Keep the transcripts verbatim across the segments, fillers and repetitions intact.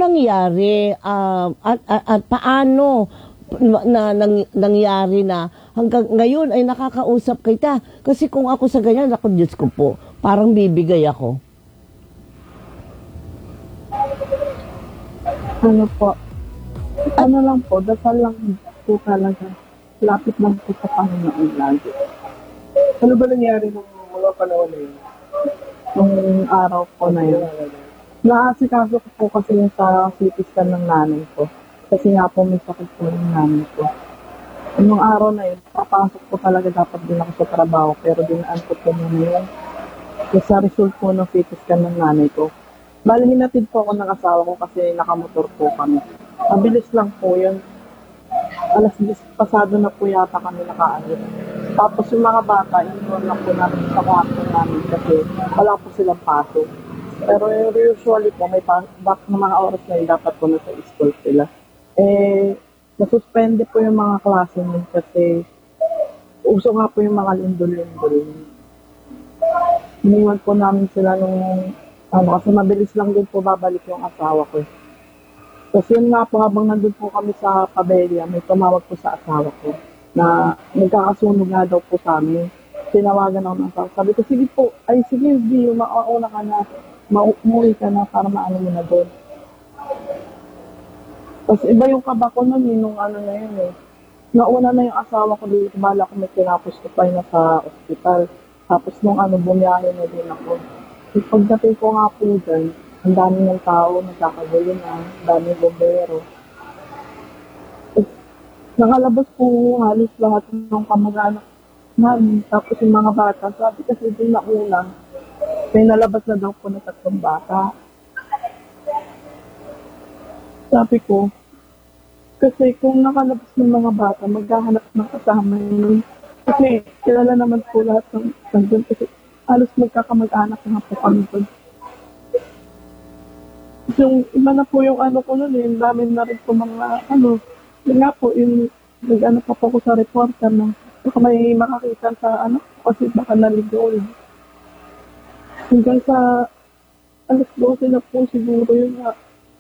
nangyari? Ah, at, at, at paano na nang, nangyari na hanggang ngayon ay nakakausap kita? Kasi kung ako sa ganyan, ako Diyos ko po, parang bibigay ako. Ano po, ano lang po, dasal lang po talaga. Lapit lang po sa Panginoon lagi. Ano ba nangyari nung mga panahon na yun? Nung araw po na yun. Naasikaso ko po kasi yung sa C T scan ng nanay ko. Kasi nga po may sakit po yung nanay ko. Nung araw na yun, papasok po talaga dapat din ako sa trabaho. Pero dinaan ko po muna yun. Kasi sa result po ng C T scan ng nanay ko. Bali, hinatid po ako ng asawa ko kasi nakamotor po kami. Mabilis lang po yun. Alas diyes pasado na po yata kami nakaalit. Tapos yung mga bata, iniwan lang po namin sa kwarto namin kasi wala po silang pasok. Pero usually po, may back ng mga oras na yun, dapat po nasa school sila. Eh, nasuspende po yung mga klase nun kasi uso nga po yung mga lindol-lindol. Iniwan po namin sila nung, ano, kasi mabilis lang din po babalik yung asawa ko. Kasi yun nga po, habang nandun po kami sa Pabella, may tumawag po sa asawa ko na nagkakasunog nga daw po sa amin. Tinawagan ako ng asawa. Sabi ko, sige po, ay sige, di, mauna ka na, maumuwi ka na para maano mo na doon. Tapos iba yung kaba ko nun, eh, nung ano na yun eh. Nauna na yung asawa ko dito, bala ko may tinapos ko pa yun sa ospital. Tapos nung ano, bumiyahe na din ako. Pagdating ko nga po dyan, ang dami ng tao, nagkakagulo na, ang dami bombero. Eh, nakalabas po halos lahat ng kamag-anak namin. Tapos yung mga bata, sabi kasi din na una, may nalabas na daw po na tatlong bata. Sabi ko, kasi kung nakalabas ng mga bata, maghahanap ng kasama yun. Kasi kilala naman po lahat ng nandun kasi halos magkakamag-anak na po kami doon. Yung iba na po yung ano ko nun, yung dami na rin po mga ano, yun nga po, yung nag-ano pa po ko sa reporter na baka may makakita sa ano, kasi baka naligaw yun. Hanggang sa alas dose na po siguro yun na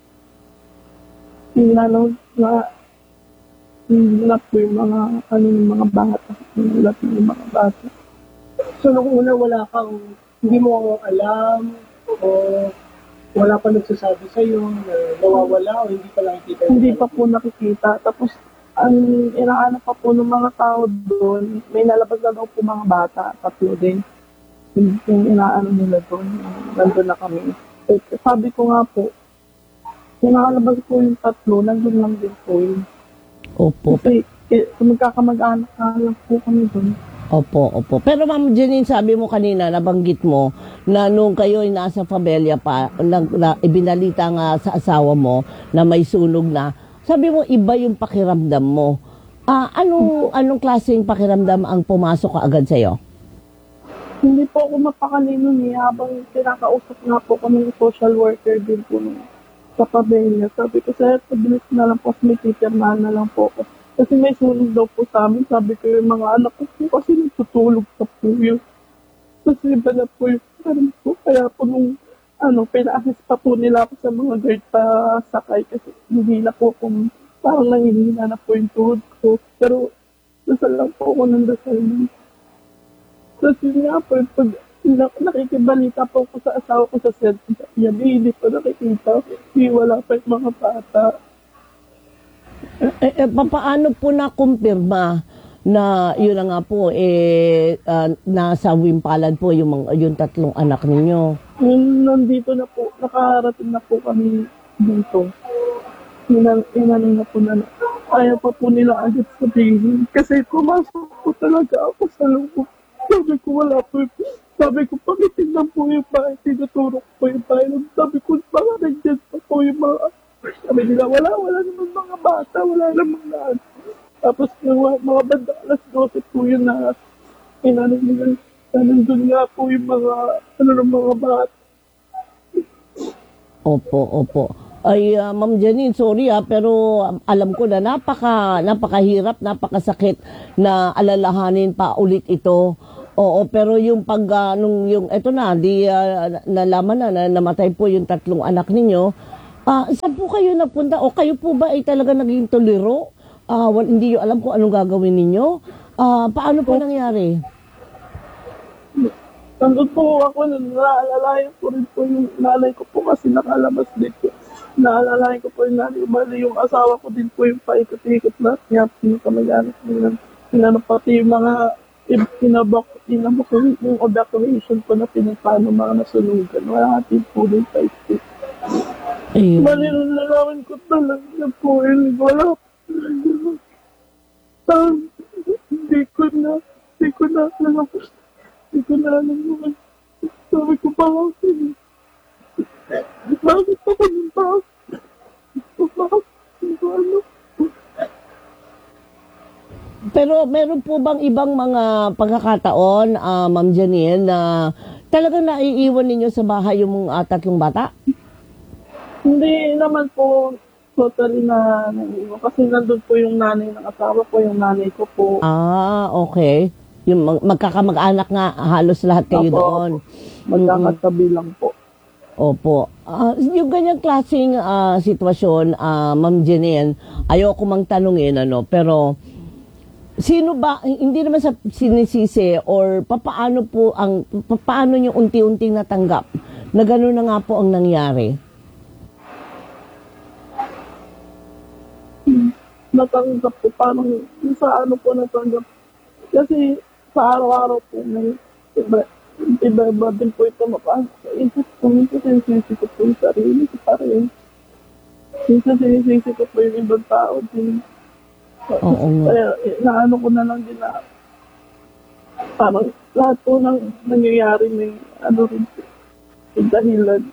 yung lalaw na hindi na po yung mga ano yung mga bata, yung lahat ng mga bata. So, nung una wala kang, hindi mo alam, o wala pa nagsasabi sa'yo na nawawala o hindi pa nakikita? Hindi pa po nakikita. Tapos, ang inaano pa po ng mga tao doon, may nalabas na daw po mga bata, tatlo din. Yung, yung inaano nila doon, nandun na kami. Eh, sabi ko nga po, kung nakalabas po yung tatlo, nandun lang din po yun. Opo. Kasi, eh, magkakamag-anak na lang po kami doon. Opo, opo. Pero Ma'am Janine, sabi mo kanina, nabanggit mo na nung kayo ay nasa Pabella pa, na, na, ibinalita nga sa asawa mo na may sunog na, sabi mo iba yung pakiramdam mo. Ah, anong, anong klaseng pakiramdam ang pumasok kaagad sa'yo? Hindi po ako mapakali nun eh, habang kinakausap nga po kami ng social worker din po nung sa Pabella. Sabi ko, sir, pabilis na lang po, may titirmahan na lang po ako. Kasi may sunog daw po sa amin. Sabi ko yung mga anak ko po kasi nagtutulog sa po yun. Kasi iba na po yung parang po. Kaya po nung ano, pina-assist pa po nila ako sa mga guard pa sakay kasi hindi na po kung parang nangihina na po yung tuhod ko. Pero dasal lang po ako ng dasal nun. Kasi nga po, pag nakikibalita po ako sa asawa ko sa cellphone, yan, hindi po nakikita. Hindi wala pa yung mga bata. Eh, eh, paano po na-kumpirma na yun na nga po, eh, uh, nasa Wimpalan po yung, mga, yung tatlong anak ninyo? Yung nandito na po, nakarating na po kami dito. Inano na po na, ayaw pa po nila agad sabihin. Kasi pumasok po talaga ako sa loob. Sabi ko, wala po. Sabi ko, pakitignan po yung bahay. Tinuturo ko po yung bahay. Sabi ko, baka nandiyan pa po yung mga... Sabi nila, wala, wala naman mga bata. Wala naman na. Tapos yung mga banda, alas dose po yun na inano nila. Nandun nga po yung mga, ano ng mga bata. Opo, opo. Ay, uh, Ma'am Janine, sorry ah, pero um, alam ko na napaka, napakahirap, napakasakit na alalahanin pa ulit ito. Oo, pero yung pag, uh, nung, yung, eto na, di uh, nalaman na, na namatay po yung tatlong anak ninyo, Ah, saan po kayo napunta? O kayo po ba ay talaga naging tolero? Ah, wal, hindi nyo alam kung anong gagawin ninyo? Ah, paano po nangyari? Nandun po ako, naalalayan ko rin po yung nanay ko po kasi nakalabas din po. Naalalayan ko po yung nanay ko, bali yung asawa ko din po yung paikot-ikot lahat niya, yung kamag-anak nila. Pinano pati yung mga inabak, inabak yung evacuation po na pinapano mga nasunugan. Wala natin po din paikot. Ayun. Bali nalalaman ko talaga po yun, wala. Um, hindi ko na, hindi ko na alam. Hindi ko na alam naman. Sabi ko pa kasi, bakit ako ng bakit? Bakit? Hindi ko alam. Pero meron po bang ibang mga pagkakataon, ah, Ma'am Janine, na talagang naiiwan ninyo sa bahay yung mga tatlong bata? Hindi naman po totally na naiiwan. Kasi nandun po yung nanay ng asawa ko, yung nanay ko po. Ah, okay. Yung mag- magkakamag-anak nga, halos lahat kayo Opo, doon. Magkakatabi lang po. Opo. Ah, yung ganyang klaseng ah, sitwasyon, ah, Ma'am Janine, ayoko mang tanungin, ano, pero sino ba, hindi naman sa sinisisi or papaano po ang, papaano nyo unti-unting natanggap na gano'n na nga po ang nangyari? Natanggap po, parang yung sa ano po natanggap. Kasi sa araw-araw po may iba, iba-iba din po ito mapasok sa isip ko. Minsan sinisisi ko po yung sarili ko pa rin. Minsan sinisisi ko po yung ibang tao din. Oo nga. Kaya eh, naano ko na lang din na parang lahat po ng nangyayari may ano rin po, may dahilan.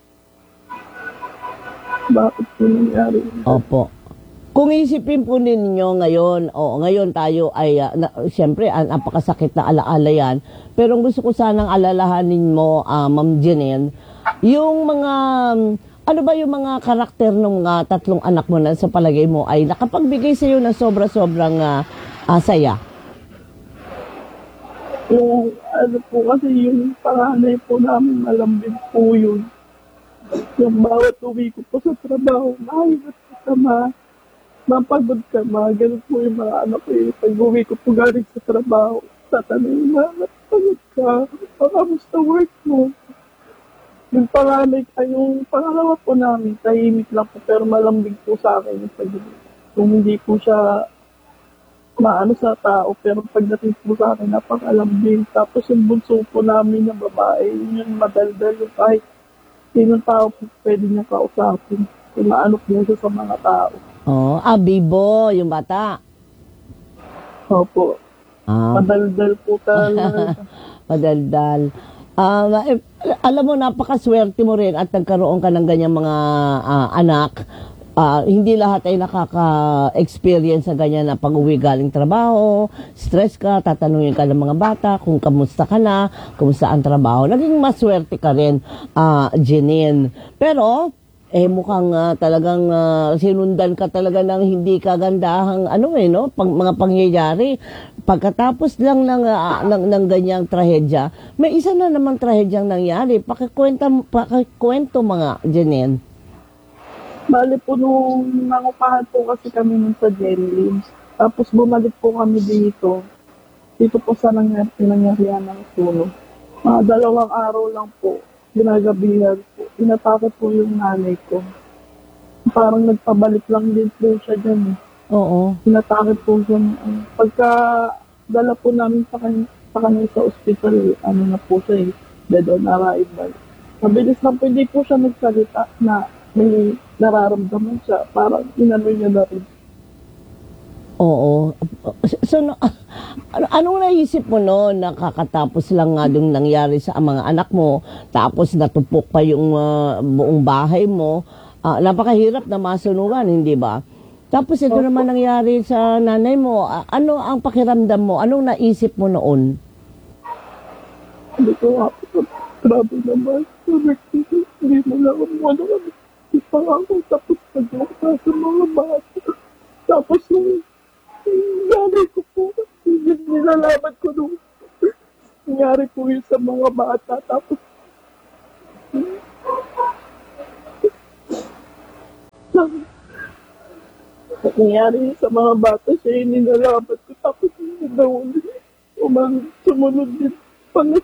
Bakit po nangyari? Opo. Kung isipin po ninyo ngayon, o ngayon tayo ay, uh, na, siyempre, uh, napakasakit na alaala yan. Pero ang gusto ko sanang alalahanin mo, uh, Ma'am Janine, yung mga, ano ba yung mga karakter ng mga tatlong anak mo na sa palagay mo ay nakapagbigay sa iyo na sobra-sobrang uh, uh, saya? Yung ano po kasi yung panganay po namin malambing po yun. Yung bawat uwi ko po sa trabaho, mahirap ka ma, mapagod ka ma, ganun po yung mga anak ko yung pag uwi ko po galing sa trabaho, tatanungin ma, napagod ka, kamusta work mo? Yung panganay, ay yung pangalawa po namin, tahimik lang po pero malambing po sa akin yung pag kung hindi po siya maano sa tao, pero pagdating po sa akin, napakalambing. Tapos yung bunso po namin na babae, yun madaldal, yung kahit sinong tao po pwede niya kausapin. Kung maano po siya sa mga tao. Oh, ah, Bibo, yung bata. Opo. Ah, Madaldal po talaga. padaldal. Ah, eh, alam mo, napakaswerte mo rin at nagkaroon ka ng ganyang mga ah, anak. Ah, hindi lahat ay nakaka-experience sa ganyan na pag-uwi galing trabaho, stress ka, tatanungin ka ng mga bata kung kamusta ka na, kamusta ang trabaho. Naging maswerte ka rin, ah, Janine. Pero, eh mukhang ah, talagang ah, sinundan ka talaga ng hindi kagandahang ano eh, no? Pag, mga pangyayari. Pagkatapos lang ng, ah, ng, ng ganyang trahedya, may isa na naman trahedyang nangyari. Pakikwenta, pakikwento mga Janine. Bali po nung nangupahan po kasi kami nun sa Jenlins. Tapos bumalik po kami dito. Dito po sa nangyari, pinangyarihan ng suno. Mga dalawang araw lang po, ginagabihan po. Inatakot po yung nanay ko. Parang nagpabalik lang din po siya dyan. Eh. Oo. Inatakot po siya. Uh, pagka dala po namin sa kanya, sa kanya sa ospital, ano na po siya eh, dead on arrival. Mabilis lang po, hindi po siya nagsalita na may nararamdaman siya. Parang inano niya na rin. Oo. So, no, ano, anong naisip mo no, nakakatapos lang nga yung nangyari sa mga anak mo, tapos natupok pa yung uh, buong bahay mo, uh, napakahirap na masunugan, hindi ba? Tapos ito naman nangyari sa nanay mo, uh, ano ang pakiramdam mo? Anong naisip mo noon? Hindi ko nga po, grabe naman. Hindi mo lang ako ano kami. Ipang ako, tapos nagmukha sa mga bata. Tapos nung nanay ko po, nilalaman ko nung nangyari po yun sa mga bata. Tapos nangyari sa mga bata, siya yung ninalabat ko. Tapos yung daw umang sumunod din. Panas.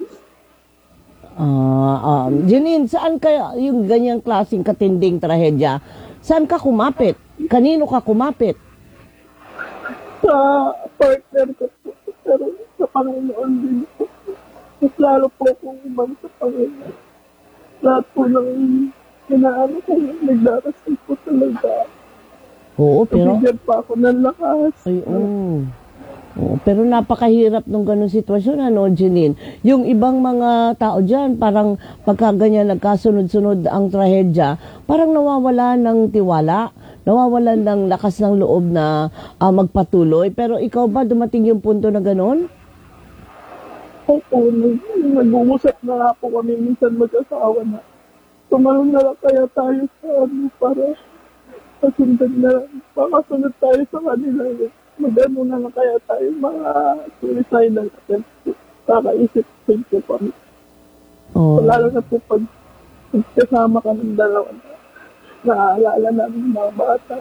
Ah, um, Janine, saan kaya yung ganyang klaseng katinding trahedya? Saan ka kumapit? Kanino ka kumapit? Sa partner ko po. Pero sa Panginoon din po. Mas lalo po akong umang sa Panginoon. Lahat po ng inaano ko, nagdarasal po talaga. Oo, pero... Bigyan pa ako ng lakas. Ay, oo. Oo, pero napakahirap nung ganung sitwasyon, ano, Janine? Yung ibang mga tao dyan, parang pagka ganyan nagkasunod-sunod ang trahedya, parang nawawala ng tiwala, nawawala ng lakas ng loob na ah, magpatuloy. Pero ikaw ba, dumating yung punto na ganon? Opo, nag- nag-uusap na nga po kami minsan mag-asawa na. Tumalong na lang kaya tayo sa ano para kasundan na lang. Makasunod tayo sa kanila. Mag-ano na lang kaya tayo mga suicidal attempts. Kakaisip-isip ko kami. Oo. So, lalo na po pag kasama ka ng dalawa na naaalala namin mga bata.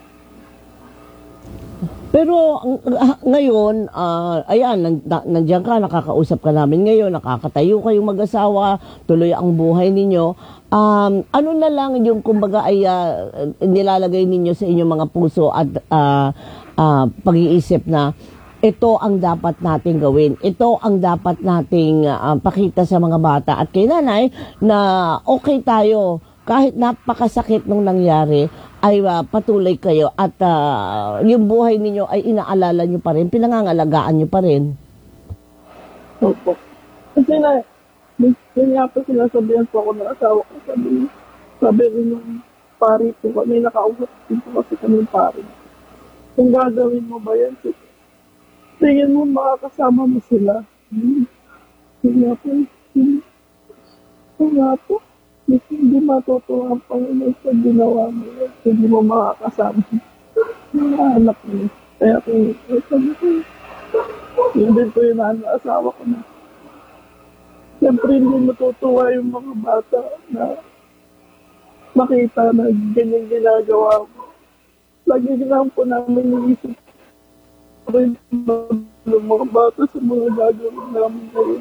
Pero ang- ah, ngayon, ah, ayan, nan- na- nandiyan ka, nakakausap ka namin ngayon, nakakatayo kayong mag-asawa, tuloy ang buhay ninyo. Um, ano na lang yung kumbaga ay ah, nilalagay ninyo sa inyong mga puso at ah, ah, pag-iisip na ito ang dapat nating gawin. Ito ang dapat nating ah, pakita sa mga bata at kay nanay na okay tayo kahit napakasakit nung nangyari ay ah, patuloy kayo at ah, yung buhay ninyo ay inaalala nyo pa rin, pinangangalagaan nyo pa rin. Opo. Kasi na, yun nga po sinasabihan po ako ng asawa ko. Sabi, sabi rin yung pari po kami, nakausap din po kasi kami yung pari. Kung gagawin mo ba yan, tingin mo makakasama mo sila. Hmm. Yun nga po. Hmm. Yun nga po. Hindi matutuwa ang Panginoon sa ginawa mo. Hindi mo makakasama mga anak mo. Kaya kung sabi ko, yun din po yung ano, asawa ko na. Siyempre hindi matutuwa yung mga bata na makita na ganyan ginagawa mo. Lagi lang po namin iisip rin ng mga bata sa mga gagawin namin ngayon.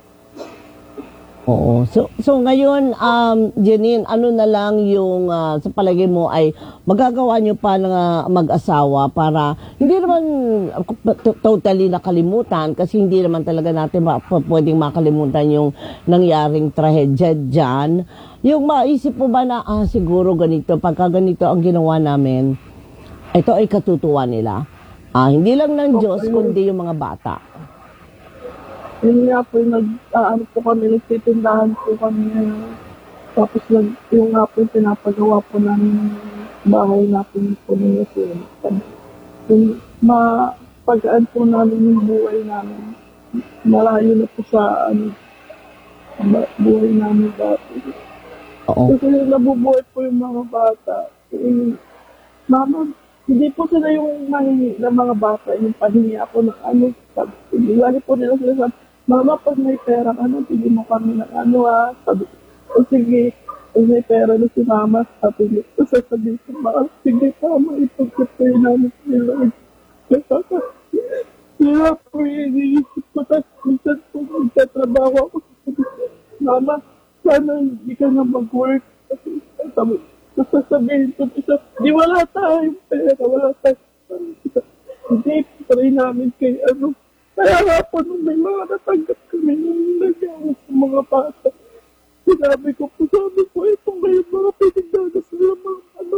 Oo. So, so ngayon, um, Janine, ano na lang yung ah, sa palagay mo ay magagawa nyo pa ng ah, mag-asawa para hindi naman ah, t- totally nakalimutan kasi hindi naman talaga natin ma- p- pwedeng makalimutan yung nangyaring trahedya dyan. Yung maisip mo ba na, ah, siguro ganito, pagka ganito ang ginawa namin, ito ay katutuwa nila. Ah, hindi lang ng Diyos, kundi yung mga bata. Yun nga po, yung nag, ah, ano po kami, nagtitindahan po kami ngayon. Tapos nag, yung nga po yung pinapagawa po ng bahay natin po ng Luzon. Yung mapagaan po namin yung buhay namin. Malayo na po sa ano, ba- buhay namin dati. Oo. Kasi nabubuhay po yung mga bata. Eh, mama, hindi po sila yung mahingi ng mga bata, yung pahingi ako ng ano. Sabi, lagi po nila sila sabi, mama, pag may pera ka na, bigyan mo kami ng ano ah. Sabi, o sige, pag may pera na si mama, sabi niya, sasabihin ko, mama, sige tama, ipagkatayo namin sila. Kasi, sila po yung iniisip ko, tapos minsan po, magtatrabaho ako. Mama, sana hindi ka na mag-work. Kasi, sabi, sasabihin ko, isa, di wala tayong pera, wala tayong hindi, try namin kay ano. Kaya nga po, nung may mga natanggap kami nung nagawa sa mga bata, sinabi ko po, sabi ko, itong kayo mga pinagdagas nila mga ano.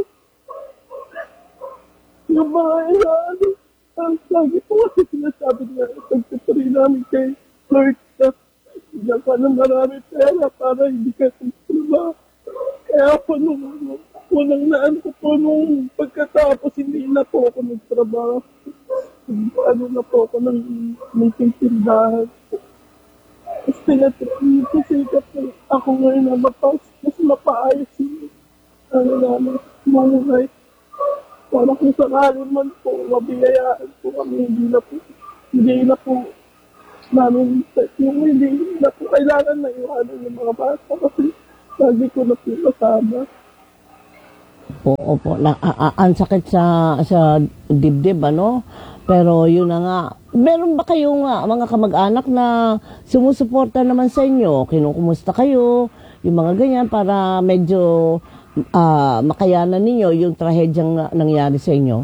Yung mga ano, ang lagi po kasi sinasabi niya, pagkatry namin kay Lord na bigyan ka ng marami pera para hindi ka trabaho. Kaya po nung unang naan ko po nung pagkatapos hindi na po ako nagtrabaho. Ano na po ako ng, ng tindahan. Tapos pinatisikat ko ako ngayon na mapas, mas mapaayos yung ano namin, mamuhay. Para kung sakali man po, mabiyayaan po kami, hindi na po, hindi na po namin, yung hindi na po kailangan na iwanan yung mga bata kasi lagi ko na po kasama. Oo po, na, a, a- ang sakit sa, sa dibdib, ano? Pero yun na nga, meron ba kayong ah, mga kamag-anak na sumusuporta naman sa inyo? Kinukumusta kayo? Yung mga ganyan para medyo ah, makayanan ninyo yung trahedyang na- nangyari sa inyo?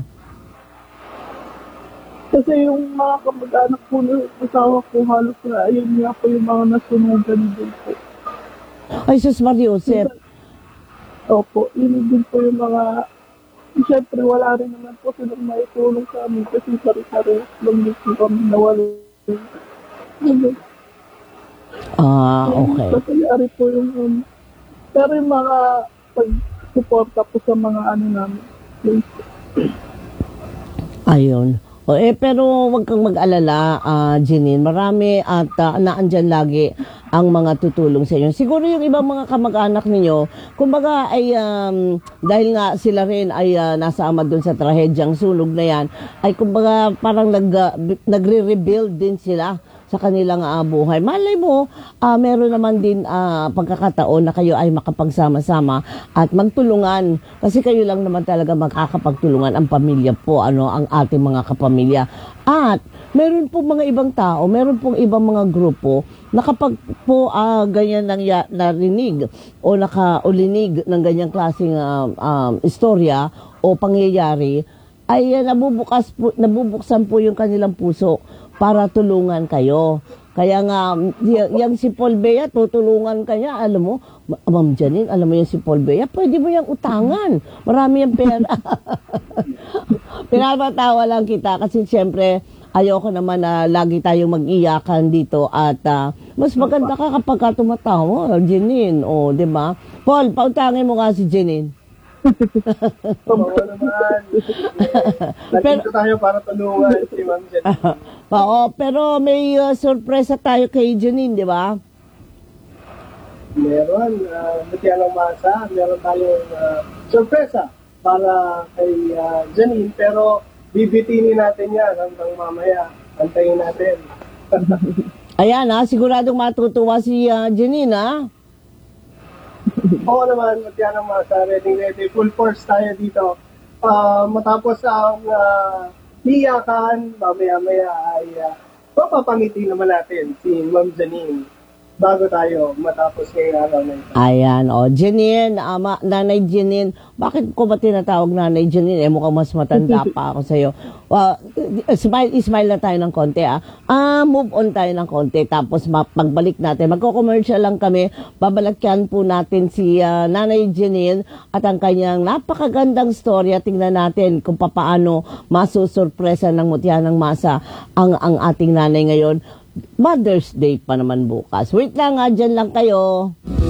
Kasi yung mga kamag-anak po ng asawa ko, halos na ayun nga po yung mga nasunugan din po. Ay, sus Mariosep, Opo, yun din po yung mga, siyempre wala rin naman po silang maitulong sa amin kasi sari-sari lang din po kami nawala. ah, okay. Kasi ari po yung, um, pero yung mga pag-suporta po sa mga ano namin, please. Ayun. O, eh, pero wag kang mag-alala, ah, Jeanine. Marami at ah, naandyan lagi ang mga tutulong sa inyo. Siguro yung ibang mga kamag-anak ninyo, kumbaga ay um, dahil nga sila rin ay ah, nasama doon sa trahedyang sunog na yan, ay kumbaga parang nag, ah, bi- nagre-rebuild din sila sa kanilang ah, buhay. Malay mo, ah, meron naman din ah, pagkakataon na kayo ay makapagsama-sama at magtulungan. Kasi kayo lang naman talaga makakapagtulungan ang pamilya po, ano, ang ating mga kapamilya. At meron po mga ibang tao, meron pong ibang mga grupo na kapag po ah, ganyan nang ya, narinig o nakaulinig ng ganyang klaseng ah, um, istorya o pangyayari, ay ah, nabubukas po, nabubuksan po yung kanilang puso para tulungan kayo. Kaya nga, y- yung si Paul Bea, tutulungan kanya, alam mo, Ma- Ma'am Janine, alam mo yung si Paul Bea, pwede mo yung utangan. Marami yung pera. Pinapatawa lang kita kasi siyempre, ayoko naman na lagi tayong mag-iyakan dito at ah, mas maganda ka kapag ka tumatawa, Janine, o, di ba? Paul, pautangin mo nga si Janine. Oo naman. Nandito tayo para tulungan si Ma'am Jen. Oo, pero may uh, sorpresa tayo kay Janine, di ba? Meron, uh, Matiyanang Masa, meron tayong uh, sorpresa para kay uh, Janine, pero bibitinin natin yan hanggang mamaya. Antayin natin. Ayan ha, siguradong matutuwa si uh, Janine ha. Oo naman, Matiyanang Masa, ready ready. Full force tayo dito. Ah, matapos ang uh, hiyakan, mamaya-maya ay uh, papapangiti naman natin si Ma'am Janine bago tayo matapos ngayong araw na ito. Ayan, o, Janine, ama, Nanay Janine, bakit ko ba tinatawag Nanay Janine? Eh, mukhang mas matanda pa ako sa'yo. Well, smile, smile na tayo ng konti, ah. Ah, move on tayo ng konti, tapos ma- pagbalik natin, magko-commercial lang kami, babalakyan po natin si ah, Nanay Janine at ang kanyang napakagandang storya. Tingnan natin kung papaano masusurpresa ng Mutiyanang Masa ang, ang ating nanay ngayon. Mother's Day pa naman bukas. Wait lang ha, dyan lang kayo.